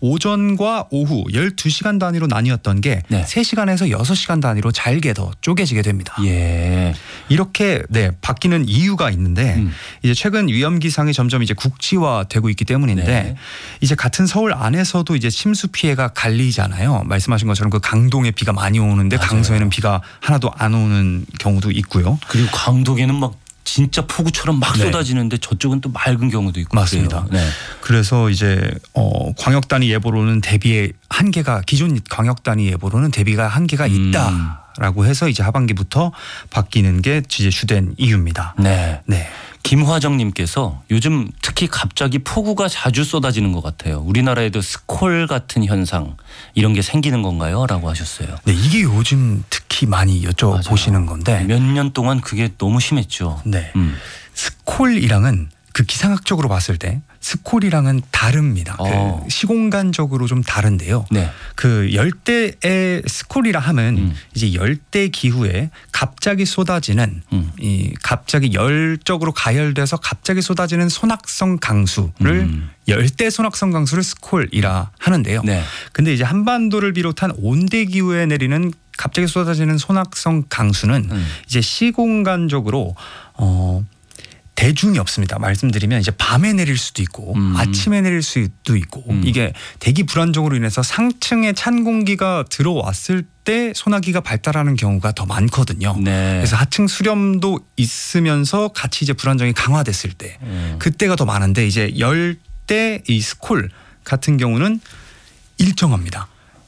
오전과 오후 12시간 단위로 나뉘었던 게 네. 3시간에서 6시간 단위로 잘게 더 쪼개지게 됩니다. 예. 이렇게 바뀌는 이유가 있는데 이제 최근 위험 기상이 점점 이제 국지화되고 있기 때문인데 네. 이제 같은 서울 안에서도 이제 침수 피해가 갈리잖아요. 말씀하신 것처럼 그 강동에 비가 많이 오는데 맞아요. 강서에는 비가 하나도 안 오는 경우도 있고요. 그리고 강동에는 막 진짜 폭우처럼 막 네. 쏟아지는데 저쪽은 또 맑은 경우도 있고. 맞습니다. 그래요. 네. 그래서 이제 광역단위 예보로는 대비의 한계가 기존 광역단위 예보로는 대비가 한계가 있다라고 해서 이제 하반기부터 바뀌는 게 이제 주된 이유입니다. 네. 네. 김화정님께서 요즘 특히 갑자기 폭우가 자주 쏟아지는 것 같아요. 우리나라에도 스콜 같은 현상 이런 게 생기는 건가요? 라고 하셨어요. 네, 이게 요즘 특히 많이 여쭤보시는 건데 몇 년 동안 그게 너무 심했죠. 네. 스콜이랑은 그 기상학적으로 봤을 때 스콜이랑은 다릅니다. 그 시공간적으로 좀 다른데요. 네. 그 열대의 스콜이라 함은 이제 열대 기후에 갑자기 쏟아지는 이 갑자기 열적으로 가열돼서 갑자기 쏟아지는 소낙성 강수를 열대 소낙성 강수를 스콜이라 하는데요. 네. 근데 이제 한반도를 비롯한 온대 기후에 내리는 갑자기 쏟아지는 소낙성 강수는 이제 시공간적으로 대중이 없습니다. 말씀드리면 이제 밤에 내릴 수도 있고 아침에 내릴 수도 있고 이게 대기 불안정으로 인해서 상층에 찬 공기가 들어왔을 때 소나기가 발달하는 경우가 더 많거든요. 네. 그래서 하층 수렴도 있으면서 같이 이제 불안정이 강화됐을 때 그때가 더 많은데 이제 열대 이 스콜 같은 경우는 일정합니다.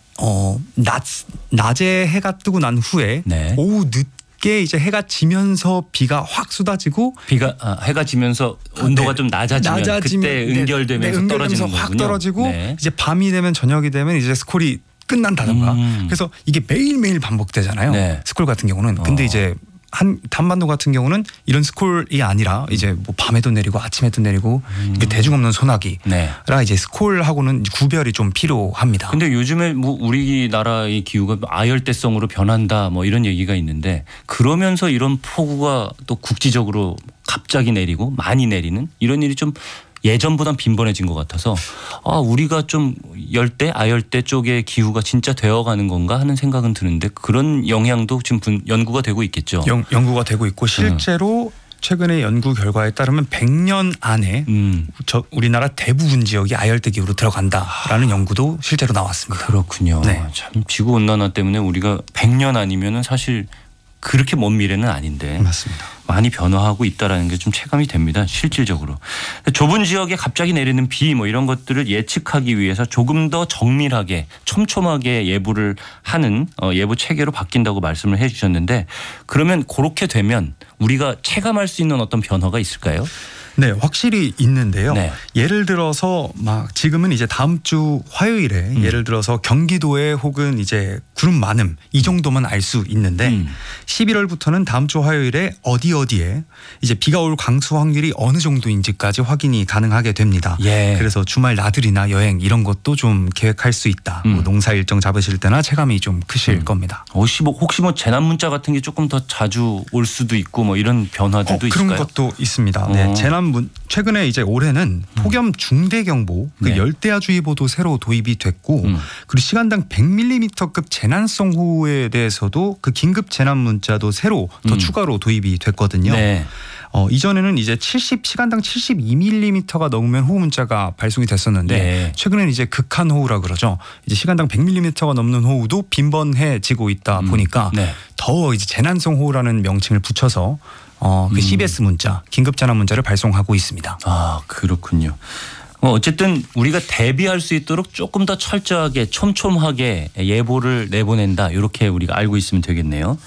낮에 해가 뜨고 난 후에 네. 오후 늦게 이제 해가 지면서 비가 확 쏟아지고 해가 지면서 온도가 좀 낮아지면 그때 은결되면서 떨어지는 거군요. 확 떨어지고 네. 이제 밤이 되면 저녁이 되면 이제 스콜이 끝난다던가. 그래서 이게 매일매일 반복되잖아요. 네. 스콜 같은 경우는. 근데 이제 한반도 같은 경우는 이런 스콜이 아니라 이제 뭐 밤에도 내리고 아침에도 내리고 이게 대중 없는 소나기라 네. 이제 스콜하고는 구별이 좀 필요합니다. 근데 요즘에 뭐 우리나라의 기후가 아열대성으로 변한다 뭐 이런 얘기가 있는데 그러면서 이런 폭우가 또 국지적으로 갑자기 내리고 많이 내리는 이런 일이 좀 예전보단 빈번해진 것 같아서 우리가 좀 열대 아열대 쪽의 기후가 진짜 되어가는 건가 하는 생각은 드는데 그런 영향도 지금 연구가 되고 있겠죠. 연구가 되고 있고 실제로 최근의 연구 결과에 따르면 100년 안에 우리나라 대부분 지역이 아열대 기후로 들어간다라는 연구도 실제로 나왔습니다. 그렇군요. 네. 참 지구 온난화 때문에 우리가 100년 아니면은 사실 그렇게 먼 미래는 아닌데 맞습니다. 많이 변화하고 있다라는 게 좀 체감이 됩니다. 실질적으로. 좁은 지역에 갑자기 내리는 비 뭐 이런 것들을 예측하기 위해서 조금 더 정밀하게 촘촘하게 예보를 하는 예보 체계로 바뀐다고 말씀을 해 주셨는데 그러면 그렇게 되면 우리가 체감할 수 있는 어떤 변화가 있을까요? 네, 확실히 있는데요. 네. 예를 들어서 막 지금은 이제 다음 주 화요일에 예를 들어서 경기도에 혹은 이제 구름 많음 이 정도만 알 수 있는데 11월부터는 다음 주 화요일에 어디에 이제 비가 올 강수 확률이 어느 정도인지까지 확인이 가능하게 됩니다. 예. 그래서 주말 나들이나 여행 이런 것도 좀 계획할 수 있다. 뭐 농사 일정 잡으실 때나 체감이 좀 크실 겁니다. 혹시 뭐 재난 문자 같은 게 조금 더 자주 올 수도 있고 뭐 이런 변화들도 그런 있을까요? 것도 있습니다. 네, 최근에 이제 올해는 폭염 중대경보, 그 네. 열대야주의보도 새로 도입이 됐고, 그리고 시간당 100mm급 재난성 호우에 대해서도 그 긴급 재난 문자도 새로 더 추가로 도입이 됐거든요. 네. 이전에는 이제 시간당 72mm가 넘으면 호우 문자가 발송이 됐었는데 네. 최근에는 이제 극한 호우라 그러죠. 이제 시간당 100mm가 넘는 호우도 빈번해지고 있다 보니까 네. 더 이제 재난성 호우라는 명칭을 붙여서 그 CBS 문자, 긴급 재난 문자를 발송하고 있습니다. 그렇군요. 어쨌든 우리가 대비할 수 있도록 조금 더 철저하게 촘촘하게 예보를 내보낸다. 이렇게 우리가 알고 있으면 되겠네요.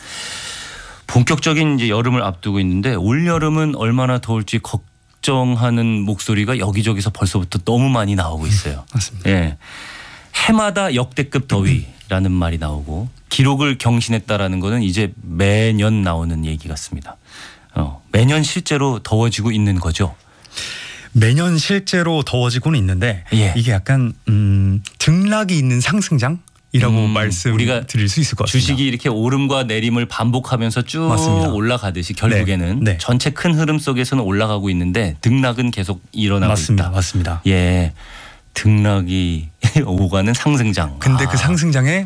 본격적인 이제 여름을 앞두고 있는데 올 여름은 얼마나 더울지 걱정하는 목소리가 여기저기서 벌써부터 너무 많이 나오고 있어요. 맞습니다. 예. 해마다 역대급 더위라는 말이 나오고 기록을 경신했다라는 거는 이제 매년 나오는 얘기 같습니다. 매년 실제로 더워지고 있는 거죠. 매년 실제로 더워지고는 있는데 예. 이게 약간 등락이 있는 상승장이라고 말씀드릴 수 있을 것 같습니다. 주식이 이렇게 오름과 내림을 반복하면서 쭉 맞습니다. 올라가듯이 결국에는 네. 전체 큰 흐름 속에서는 올라가고 있는데 등락은 계속 일어나고 있다. 맞습니다. 예. 등락이 오가는 상승장. 근데 그 상승장의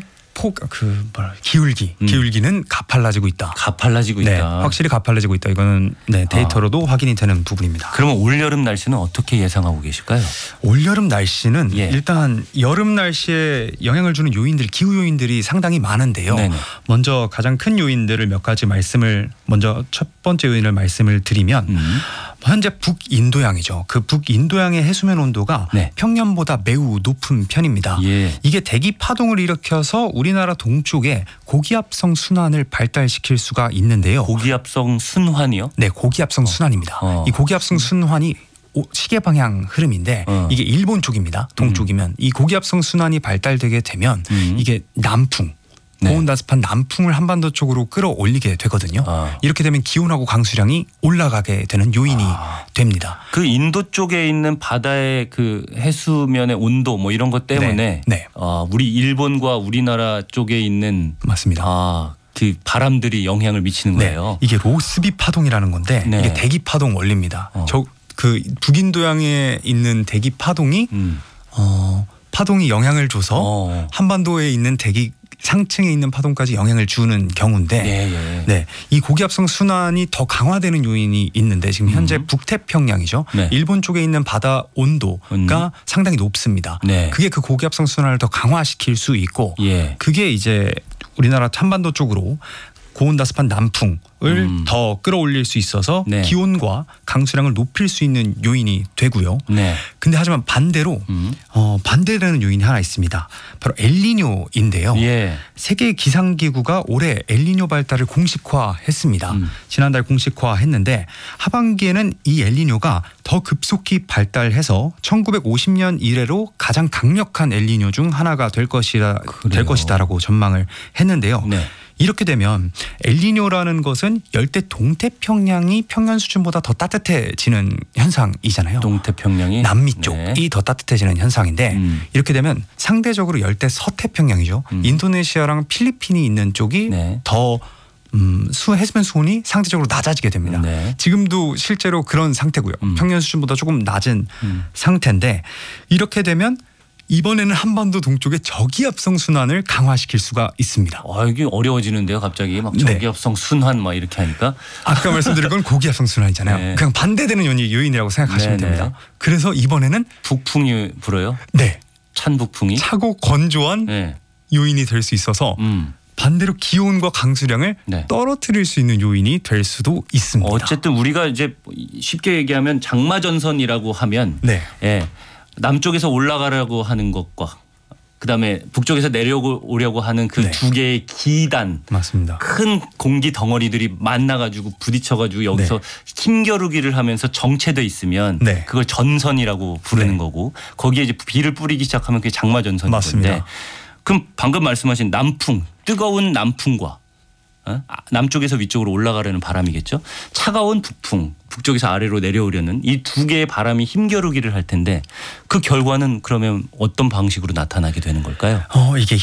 기울기는 가팔라지고 있다. 가팔라지고 네, 있다. 확실히 가팔라지고 있다. 이거는 데이터로도 확인이 되는 부분입니다. 그러면 올여름 날씨는 어떻게 예상하고 계실까요? 올여름 날씨는 예. 일단 여름 날씨에 영향을 주는 요인들, 기후 요인들이 상당히 많은데요. 네네. 먼저 가장 큰 요인들을 몇 가지 먼저 첫 번째 요인을 말씀을 드리면 현재 북인도양이죠. 그 북인도양의 해수면 온도가 네. 평년보다 매우 높은 편입니다. 예. 이게 대기 파동을 일으켜서 우리나라 동쪽에 고기압성 순환을 발달시킬 수가 있는데요. 고기압성 순환이요? 네, 고기압성 순환입니다. 이 고기압성 순환이 시계 방향 흐름인데 이게 일본 쪽입니다. 동쪽이면 이 고기압성 순환이 발달되게 되면 이게 남풍, 고온다습한 남풍을 한반도 쪽으로 끌어올리게 되거든요. 이렇게 되면 기온하고 강수량이 올라가게 되는 요인이 됩니다. 그 인도 쪽에 있는 바다의 그 해수면의 온도 뭐 이런 것 때문에 네. 우리 일본과 우리나라 쪽에 있는 맞습니다. 그 바람들이 영향을 미치는 거예요. 이게 로스비 파동이라는 건데 네. 이게 대기 파동 원리입니다. 그 북인도양에 있는 대기 파동이 파동이 영향을 줘서 한반도에 있는 대기 상층에 있는 파동까지 영향을 주는 경우인데 네, 이 고기압성 순환이 더 강화되는 요인이 있는데 지금 현재 북태평양이죠. 네. 일본 쪽에 있는 바다 온도가 상당히 높습니다. 네. 그게 그 고기압성 순환을 더 강화시킬 수 있고 그게 이제 우리나라 한반도 쪽으로 고온다습한 남풍을 더 끌어올릴 수 있어서 기온과 강수량을 높일 수 있는 요인이 되고요. 근데 하지만 반대로 반대되는 요인이 하나 있습니다. 바로 엘니뇨인데요. 세계 기상기구가 올해 엘니뇨 발달을 공식화했습니다. 지난달 공식화했는데 하반기에는 이 엘니뇨가 더 급속히 발달해서 1950년 이래로 가장 강력한 엘니뇨 중 하나가 될 것이다라고 전망을 했는데요. 이렇게 되면 엘니뇨라는 것은 열대 동태평양이 평년 수준보다 더 따뜻해지는 현상이잖아요. 동태평양이 남미 쪽이 더 따뜻해지는 현상인데 이렇게 되면 상대적으로 열대 서태평양이죠. 인도네시아랑 필리핀이 있는 쪽이 더 해수면 수온이 상대적으로 낮아지게 됩니다. 지금도 실제로 그런 상태고요. 평년 수준보다 조금 낮은 상태인데 이렇게 되면 이번에는 한반도 동쪽의 저기압성 순환을 강화시킬 수가 있습니다. 이게 어려워지는데요. 갑자기 막 저기압성 순환 막 이렇게 하니까. 아까 말씀드린 건 고기압성 순환이잖아요. 그냥 반대되는 요인이라고 생각하시면 됩니다. 그래서 이번에는 북풍이 불어요? 네. 찬 북풍이? 차고 건조한 요인이 될 수 있어서 반대로 기온과 강수량을 떨어뜨릴 수 있는 요인이 될 수도 있습니다. 어쨌든 우리가 이제 쉽게 얘기하면 장마전선이라고 하면 남쪽에서 올라가려고 하는 것과 그다음에 북쪽에서 내려오려고 하는 그 두 개의 기단 맞습니다. 큰 공기 덩어리들이 만나가지고 부딪혀가지고 여기서 힘겨루기를 하면서 정체돼 있으면 그걸 전선이라고 부르는 거고 거기에 이제 비를 뿌리기 시작하면 그게 장마전선인 건데 그럼 방금 말씀하신 남풍 뜨거운 남풍과 남쪽에서 위쪽으로 올라가려는 바람이겠죠. 차가운 북풍 북쪽에서 아래로 내려오려는 이 두 개의 바람이 힘겨루기를 할 텐데 그 결과는 그러면 어떤 방식으로 나타나게 되는 걸까요? 이게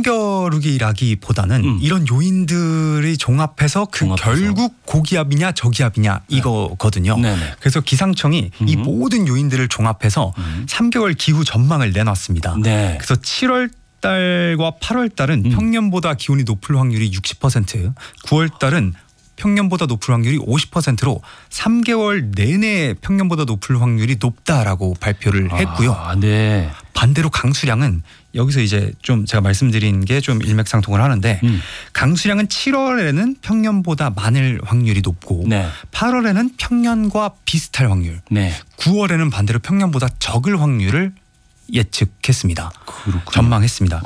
힘겨루기라기보다는 이런 요인들이 종합해서 결국 고기압이냐 저기압이냐 이거거든요. 그래서 기상청이 이 모든 요인들을 종합해서 3개월 기후 전망을 내놨습니다. 그래서 7월 달과 8월 달은 평년보다 기온이 높을 확률이 60%, 9월 달은 평년보다 높을 확률이 50%로 3개월 내내 평년보다 높을 확률이 높다라고 발표를 했고요. 반대로 강수량은 여기서 이제 좀 제가 말씀드린 게 좀 일맥상통을 하는데 강수량은 7월에는 평년보다 많을 확률이 높고 8월에는 평년과 비슷할 확률, 9월에는 반대로 평년보다 적을 확률을 예측했습니다. 전망했습니다.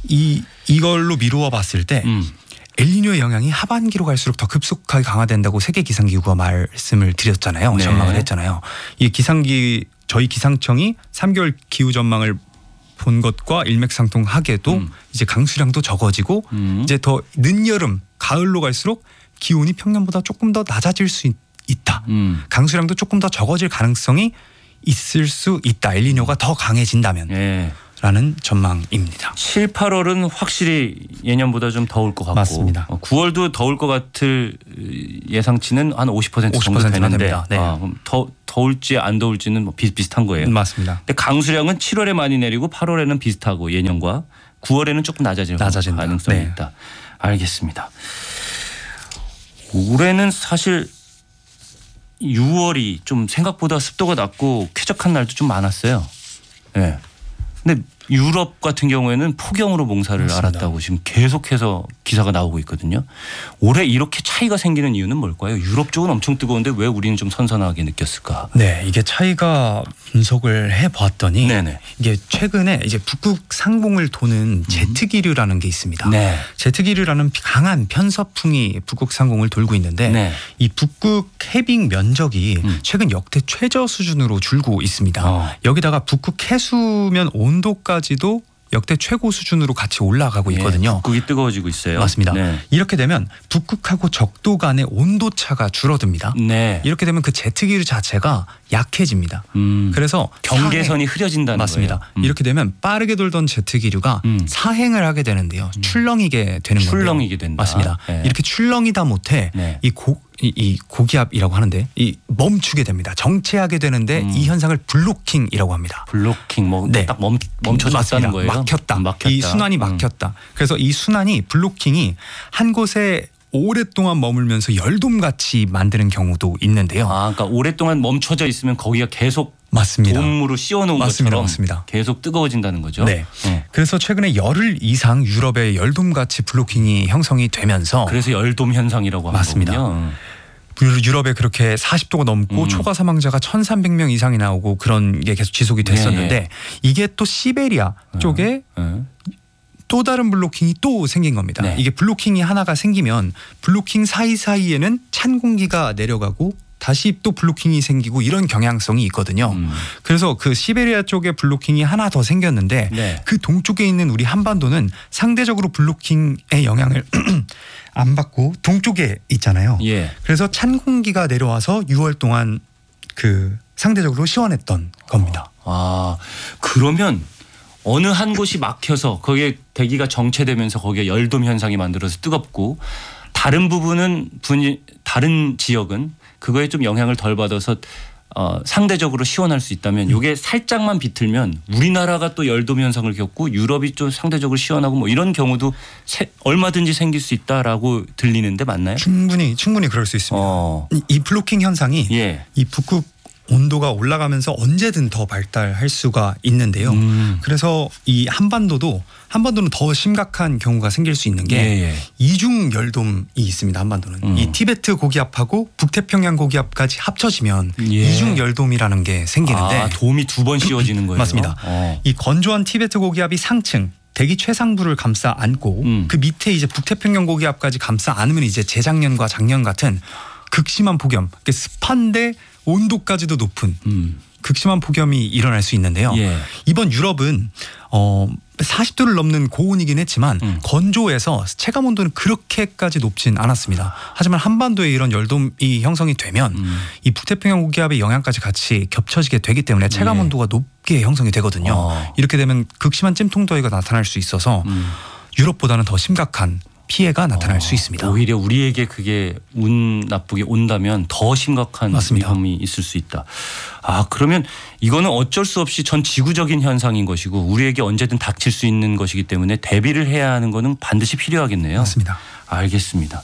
이걸로 미루어 봤을 때 엘니뇨의 영향이 하반기로 갈수록 더 급속하게 강화된다고 세계기상기구가 말씀을 드렸잖아요. 전망을 했잖아요. 이 저희 기상청이 3개월 기후 전망을 본 것과 일맥상통하게도 이제 강수량도 적어지고 이제 더 늦여름, 가을로 갈수록 기온이 평년보다 조금 더 낮아질 수 있다. 강수량도 조금 더 적어질 가능성이 있을 수 있다. 엘니뇨가 더 강해진다면. 라는 전망입니다. 7, 8월은 확실히 예년보다 좀 더울 것 같고 맞습니다. 9월도 더울 것 같을 예상치는 한 50% 정도 50%가 되는데 됩니다. 네. 그럼 더울지 안 더울지는 뭐 비슷비슷한 거예요. 맞습니다. 근데 강수량은 7월에 많이 내리고 8월에는 비슷하고 예년과 9월에는 조금 낮아질 낮아진다. 가능성이 네. 있다. 알겠습니다. 올해는 사실 6월이 좀 생각보다 습도가 낮고 쾌적한 날도 좀 많았어요. 네. 근데 유럽 같은 경우에는 폭염으로 몽사를 맞습니다. 앓았다고 지금 계속해서 기사가 나오고 있거든요. 올해 이렇게 차이가 생기는 이유는 뭘까요? 유럽 쪽은 엄청 뜨거운데 왜 우리는 좀 선선하게 느꼈을까? 네, 이게 차이가 분석을 해봤더니 네네. 이게 최근에 이제 북극 상공을 도는 제트기류라는 게 있습니다. 네. 제트기류라는 강한 편서풍이 북극 상공을 돌고 있는데 네. 이 북극 해빙 면적이 최근 역대 최저 수준으로 줄고 있습니다. 여기다가 북극 해수면 온도까지도 역대 최고 수준으로 같이 올라가고 있거든요. 예, 북극이 뜨거워지고 있어요. 맞습니다. 네. 이렇게 되면 북극하고 적도 간의 온도 차가 줄어듭니다. 네. 이렇게 되면 그 제트기류 자체가 약해집니다. 그래서 경계선이 흐려진다는 맞습니다. 거예요. 이렇게 되면 빠르게 돌던 제트기류가 사행을 하게 되는데요. 출렁이게 되는 거예요. 출렁이게 된다. 맞습니다. 네. 이렇게 출렁이다 못해 네. 이 고기압이라고 하는데 이 멈추게 됩니다. 정체하게 되는데 이 현상을 블로킹이라고 합니다. 블로킹 뭐 네. 딱 멈춰졌다는 맞습니다. 거예요. 막혔다. 이 순환이 막혔다. 그래서 이 순환이 블로킹이 한 곳에 오랫동안 머물면서 열돔같이 만드는 경우도 있는데요. 아, 그러니까 오랫동안 멈춰져 있으면 거기가 계속 맞습니다. 돔으로 씌워놓은 맞습니다. 것처럼 맞습니다. 계속 뜨거워진다는 거죠. 네. 그래서 최근에 열흘 이상 유럽의 열돔같이 블로킹이 형성이 되면서 그래서 열돔 현상이라고 하는 맞습니다. 거군요. 유럽에 그렇게 40도가 넘고 초과 사망자가 1,300명 이상이 나오고 그런 게 계속 지속이 됐었는데 이게 또 시베리아 쪽에 또 다른 블로킹이 또 생긴 겁니다. 네. 이게 블로킹이 하나가 생기면 블로킹 사이사이에는 찬 공기가 내려가고 다시 또 블로킹이 생기고 이런 경향성이 있거든요. 그래서 그 시베리아 쪽에 블로킹이 하나 더 생겼는데 네. 그 동쪽에 있는 우리 한반도는 상대적으로 블로킹의 영향을 안 받고 동쪽에 있잖아요. 예. 그래서 찬 공기가 내려와서 6월 동안 그 상대적으로 시원했던 겁니다. 아, 그러면 어느 한 곳이 막혀서 거기에 대기가 정체되면서 거기에 열돔 현상이 만들어서 뜨겁고 다른 부분은 다른 지역은 그거에 좀 영향을 덜 받아서 상대적으로 시원할 수 있다면 이게 살짝만 비틀면 우리나라가 또 열돔 현상을 겪고 유럽이 좀 상대적으로 시원하고 뭐 이런 경우도 얼마든지 생길 수 있다라고 들리는데 맞나요? 충분히 그럴 수 있습니다. 이 블로킹 현상이 예. 이 북극 온도가 올라가면서 언제든 더 발달할 수가 있는데요. 그래서 이 한반도는 더 심각한 경우가 생길 수 있는 게 이중 열돔이 있습니다. 한반도는 이 티베트 고기압하고 북태평양 고기압까지 합쳐지면 이중 열돔이라는 게 생기는데 돔이 두 번 씌워지는 거예요. 맞습니다. 이 건조한 티베트 고기압이 상층 대기 최상부를 감싸 안고 그 밑에 이제 북태평양 고기압까지 감싸 안으면 이제 재작년과 작년 같은 극심한 폭염, 습한데 온도까지도 높은 극심한 폭염이 일어날 수 있는데요. 이번 유럽은 40도를 넘는 고온이긴 했지만 건조해서 체감 온도는 그렇게까지 높진 않았습니다. 하지만 한반도에 이런 열돔이 형성이 되면 이 북태평양 고기압의 영향까지 같이 겹쳐지게 되기 때문에 체감 온도가 높게 형성이 되거든요. 이렇게 되면 극심한 찜통더위가 나타날 수 있어서 유럽보다는 더 심각한 피해가 나타날 수 있습니다. 오히려 우리에게 그게 운 나쁘게 온다면 더 심각한 맞습니다. 위험이 있을 수 있다. 아, 그러면 이거는 어쩔 수 없이 전 지구적인 현상인 것이고 우리에게 언제든 닥칠 수 있는 것이기 때문에 대비를 해야 하는 거는 반드시 필요하겠네요. 맞습니다. 알겠습니다.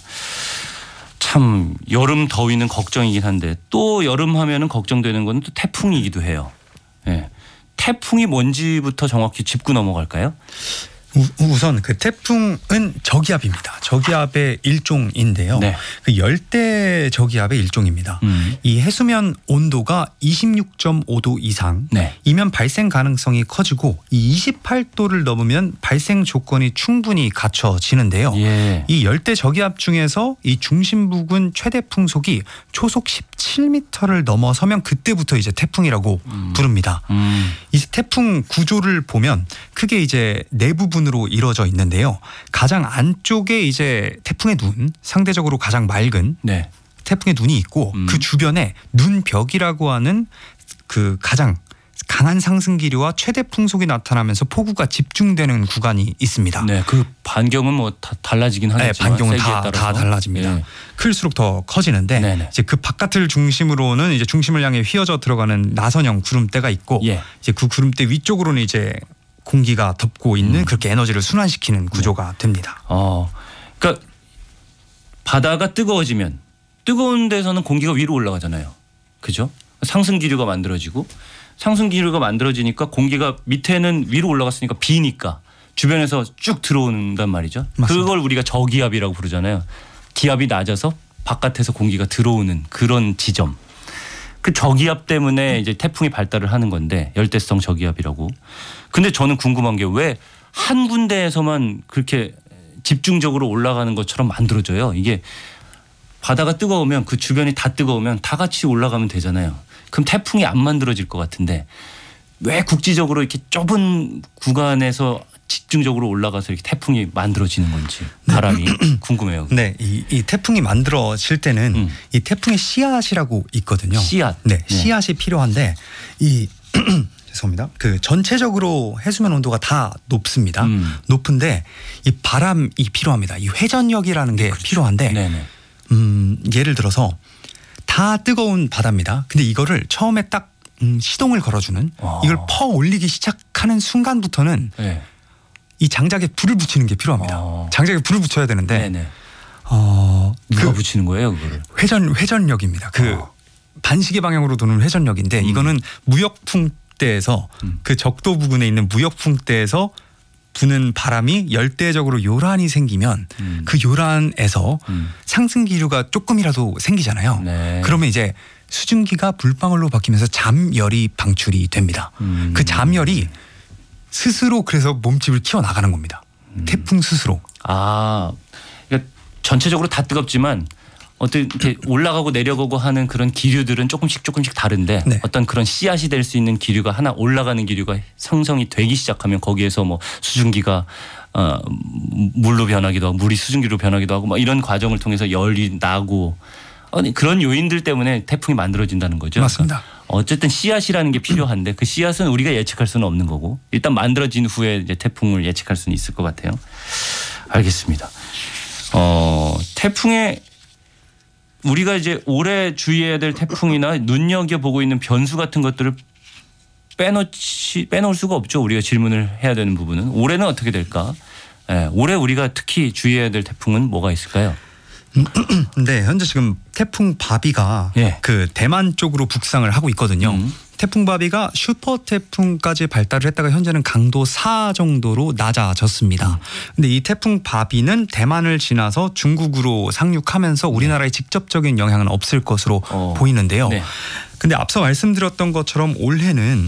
참 여름 더위는 걱정이긴 한데 또 여름 하면은 걱정되는 건 또 태풍이기도 해요. 네. 태풍이 뭔지부터 정확히 짚고 넘어갈까요? 우선 그 태풍은 저기압입니다. 저기압의 일종인데요. 네. 그 열대 저기압의 일종입니다. 이 해수면 온도가 26.5도 이상이면 발생 가능성이 커지고 이 28도를 넘으면 발생 조건이 충분히 갖춰지는데요. 이 열대 저기압 중에서 이 중심 부근 최대 풍속이 초속 17m를 넘어서면 그때부터 이제 태풍이라고 부릅니다. 이 태풍 구조를 보면 크게 이제 네 부분으로 이루어져 있는데요. 가장 안쪽에 이제 태풍의 눈, 상대적으로 가장 맑은 태풍의 눈이 있고 그 주변에 눈벽이라고 하는 그 가장 강한 상승 기류와 최대 풍속이 나타나면서 폭우가 집중되는 구간이 있습니다. 네, 그 반경은 뭐 다 달라지긴 하겠지만 네, 반경은 세기에 다 따라서. 달라집니다. 예. 클수록 더 커지는데 네네. 이제 그 바깥을 중심으로는 이제 중심을 향해 휘어져 들어가는 나선형 구름대가 있고 예. 이제 그 구름대 위쪽으로는 이제 공기가 덮고 있는 그렇게 에너지를 순환시키는 구조가 됩니다. 그러니까 바다가 뜨거워지면 뜨거운 데서는 공기가 위로 올라가잖아요. 그죠? 상승 기류가 만들어지고 상승 기류가 만들어지니까 공기가 밑에는 위로 올라갔으니까 비니까 주변에서 쭉 들어온단 말이죠. 맞습니다. 그걸 우리가 저기압이라고 부르잖아요. 기압이 낮아서 바깥에서 공기가 들어오는 그런 지점. 그 저기압 때문에 이제 태풍이 발달을 하는 건데 열대성 저기압이라고. 근데 저는 궁금한 게 왜 한 군데에서만 그렇게 집중적으로 올라가는 것처럼 만들어져요. 이게 바다가 뜨거우면 그 주변이 다 뜨거우면 다 같이 올라가면 되잖아요. 그럼 태풍이 안 만들어질 것 같은데 왜 국지적으로 이렇게 좁은 구간에서 집중적으로 올라가서 이렇게 태풍이 만들어지는 건지 바람이 궁금해요. 네, 이 태풍이 만들어질 때는 이 태풍의 씨앗이라고 있거든요. 씨앗. 네, 네. 씨앗이 필요한데 이 죄송합니다. 그 전체적으로 해수면 온도가 다 높습니다. 높은데 이 바람이 필요합니다. 이 회전력이라는 게 필요한데 네네. 예를 들어서 다 뜨거운 바다입니다. 근데 이거를 처음에 딱 시동을 걸어주는 이걸 퍼 올리기 시작하는 순간부터는 네. 이 장작에 불을 붙이는 게 필요합니다. 장작에 불을 붙여야 되는데 네네. 누가 그 붙이는 거예요, 그거를? 회전력입니다. 그 반시계 방향으로 도는 회전력인데 이거는 무역풍대에서 그 적도 부근에 있는 무역풍대에서 부는 바람이 열대적으로 요란이 생기면 그 요란에서 상승 기류가 조금이라도 생기잖아요. 네. 그러면 이제 수증기가 불방울로 바뀌면서 잠열이 방출이 됩니다. 그 잠열이 스스로 그래서 몸집을 키워 나가는 겁니다. 태풍 스스로. 그러니까 전체적으로 다 뜨겁지만 어떤 이렇게 올라가고 내려가고 하는 그런 기류들은 조금씩 다른데 네. 어떤 그런 씨앗이 될 수 있는 기류가 하나 올라가는 기류가 형성이 되기 시작하면 거기에서 뭐 수증기가 물로 변하기도 하고 물이 수증기로 변하기도 하고 막 이런 과정을 통해서 열이 나고 그런 요인들 때문에 태풍이 만들어진다는 거죠. 맞습니다. 그러니까 어쨌든 씨앗이라는 게 필요한데 그 씨앗은 우리가 예측할 수는 없는 거고 일단 만들어진 후에 이제 태풍을 예측할 수는 있을 것 같아요. 알겠습니다. 태풍에 우리가 이제 올해 주의해야 될 태풍이나 눈여겨보고 있는 변수 같은 것들을 빼놓을 수가 없죠. 우리가 질문을 해야 되는 부분은. 올해는 어떻게 될까? 올해 우리가 특히 주의해야 될 태풍은 뭐가 있을까요? 네, 현재 지금 태풍 바비가 예. 그 대만 쪽으로 북상을 하고 있거든요. 태풍 바비가 슈퍼 태풍까지 발달을 했다가 현재는 강도 4 정도로 낮아졌습니다. 근데 이 태풍 바비는 대만을 지나서 중국으로 상륙하면서 우리나라에 직접적인 영향은 없을 것으로 보이는데요. 네. 근데 앞서 말씀드렸던 것처럼 올해는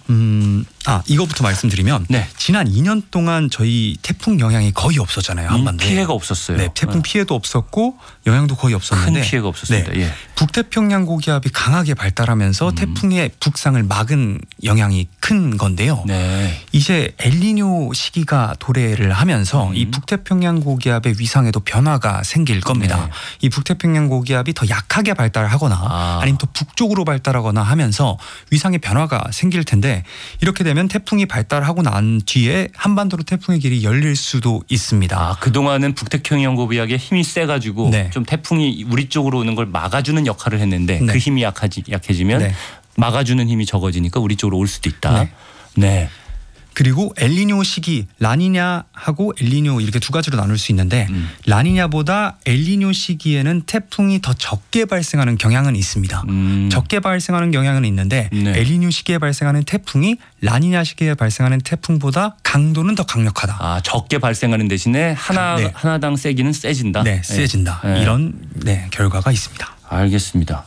이거부터 말씀드리면 네. 지난 2년 동안 저희 태풍 영향이 거의 없었잖아요. 한반도에. 피해가 없었어요. 네, 태풍 피해도 없었고 영향도 거의 없었는데 큰 피해가 없었습니다. 네, 예. 북태평양 고기압이 강하게 발달하면서 태풍의 북상을 막은 영향이 큰 건데요. 네. 이제 엘니뇨 시기가 도래를 하면서 이 북태평양 고기압의 위상에도 변화가 생길 겁니다. 네. 이 북태평양 고기압이 더 약하게 발달하거나 아니면 더 북쪽으로 발달하거나 하면서 위상의 변화가 생길 텐데 이렇게 되면 태풍이 발달하고 난 뒤에 한반도로 태풍의 길이 열릴 수도 있습니다. 그동안은 북태평양 고기압의 힘이 세가지고 네. 좀 태풍이 우리 쪽으로 오는 걸 막아주는 역할을 했는데 네. 그 힘이 약해지면 네. 막아주는 힘이 적어지니까 우리 쪽으로 올 수도 있다. 네. 네. 그리고 엘니뇨 시기 라니냐하고 엘니뇨 이렇게 두 가지로 나눌 수 있는데 라니냐보다 엘니뇨 시기에는 태풍이 더 적게 발생하는 경향은 있습니다. 적게 발생하는 경향은 있는데 네. 엘니뇨 시기에 발생하는 태풍이 라니냐 시기에 발생하는 태풍보다 강도는 더 강력하다. 적게 발생하는 대신에 네. 하나당 세기는 세진다. 네, 세진다. 네. 이런 결과가 있습니다. 알겠습니다.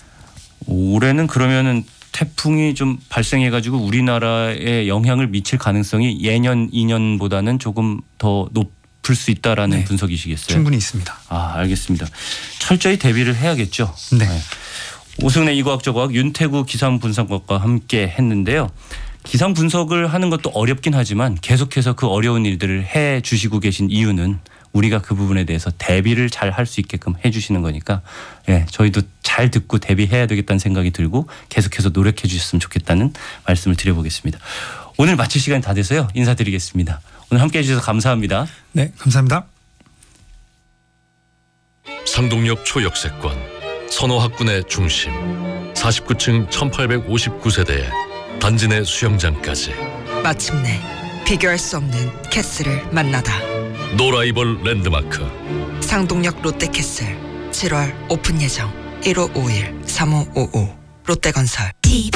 올해는 그러면은 태풍이 좀 발생해가지고 우리나라에 영향을 미칠 가능성이 예년 2년보다는 조금 더 높을 수 있다라는 네. 분석이시겠어요? 충분히 있습니다. 알겠습니다. 철저히 대비를 해야겠죠. 네. 오승래 이과학적 과학 윤태구 기상분석관과 함께 했는데요. 기상 분석을 하는 것도 어렵긴 하지만 계속해서 그 어려운 일들을 해 주시고 계신 이유는 우리가 그 부분에 대해서 대비를 잘 할 수 있게끔 해 주시는 거니까 저희도 잘 잘 듣고 대비해야 되겠다는 생각이 들고 계속해서 노력해 주셨으면 좋겠다는 말씀을 드려보겠습니다. 오늘 마칠 시간이 다 돼서요. 인사드리겠습니다. 오늘 함께해 주셔서 감사합니다. 네, 감사합니다. 상동역 초역세권, 선호학군의 중심, 49층 1859세대에 단지 내 수영장까지 마침내 비교할 수 없는 캐슬을 만나다. 노라이벌 랜드마크 상동역 롯데캐슬 7월 오픈 예정. 1551-3555 롯데건설.